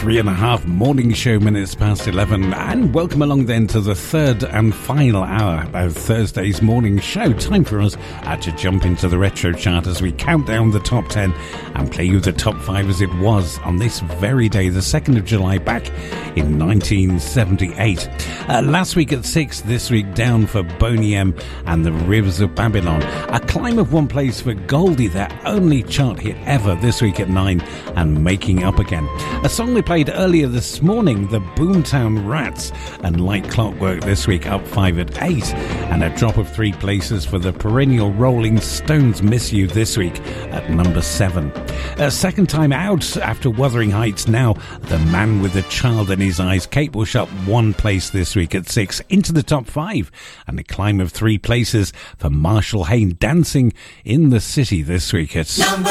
3.5 morning show, minutes past 11, and welcome along then to the third and final hour of Thursday's morning show. Time for us to jump into the retro chart as we count down the top 10 and play you the top 5 as it was on this very day, the 2nd of July back in 1978. Last week at 6, this week down for Boney M and the Rivers of Babylon. A climb of one place for Goldie, their only chart hit ever, this week at 9 and making up again. A song we played earlier this morning, the Boomtown Rats and Like Clockwork, this week up 5 at 8, and a drop of 3 places for the perennial Rolling Stones, Miss You, this week at number 7. A second time out after Wuthering Heights now, The Man with the Child in His Eyes, Kate Bush up 1 place this week at 6 into the top 5, and a climb of 3 places for Marshall Hayne, Dancing in the City, this week at number